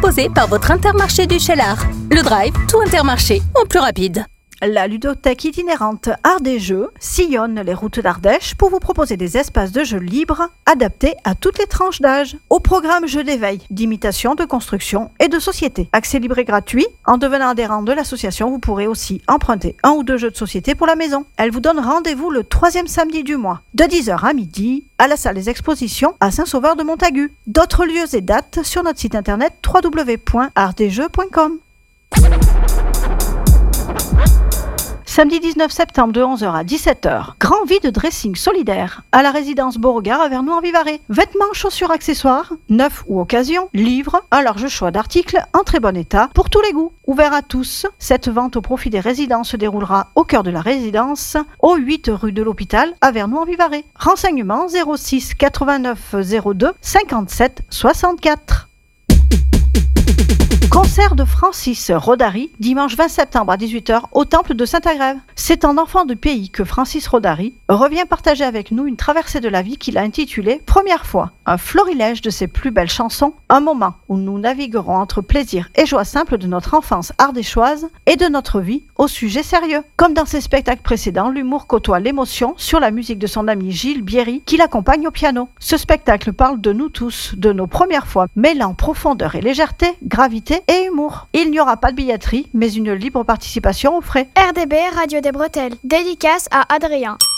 proposé par votre Intermarché du Cheylard. Le Drive, tout Intermarché, en plus rapide. La ludothèque itinérante Art des Jeux sillonne les routes d'Ardèche pour vous proposer des espaces de jeux libres adaptés à toutes les tranches d'âge. Au programme jeux d'éveil, d'imitation, de construction et de société. Accès libre et gratuit. En devenant adhérent de l'association, vous pourrez aussi emprunter 1 ou 2 jeux de société pour la maison. Elle vous donne rendez-vous le 3e samedi du mois, de 10h à midi, à la salle des expositions à Saint-Sauveur-de-Montagu. D'autres lieux et dates sur notre site internet www.artdesjeux.com. Samedi 19 septembre de 11h à 17h, grand vide dressing solidaire à la résidence Beauregard à Vernoux-en-Vivarais. Vêtements, chaussures, accessoires, neufs ou occasion, livres, un large choix d'articles en très bon état pour tous les goûts. Ouvert à tous, cette vente au profit des résidents se déroulera au cœur de la résidence, au 8 rue de l'Hôpital à Vernoux-en-Vivarais. Renseignements 06 89 02 57 64. Concert de Francis Rodari, dimanche 20 septembre à 18h au Temple de Saint-Agrève. C'est en enfant du pays que Francis Rodari revient partager avec nous une traversée de la vie qu'il a intitulée Première fois. Un florilège de ses plus belles chansons, un moment où nous naviguerons entre plaisir et joie simple de notre enfance ardéchoise et de notre vie au sujet sérieux. Comme dans ses spectacles précédents, l'humour côtoie l'émotion sur la musique de son ami Gilles Bierry qui l'accompagne au piano. Ce spectacle parle de nous tous, de nos premières fois, mêlant profondeur et légèreté, gravité et humour. Il n'y aura pas de billetterie, mais une libre participation aux frais. RDB, Radio des Bretelles. Dédicace à Adrien.